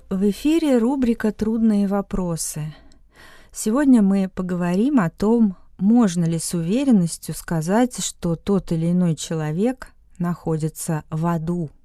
В эфире рубрика «Трудные вопросы». Сегодня мы поговорим о том, можно ли с уверенностью сказать, что тот или иной человек находится в аду.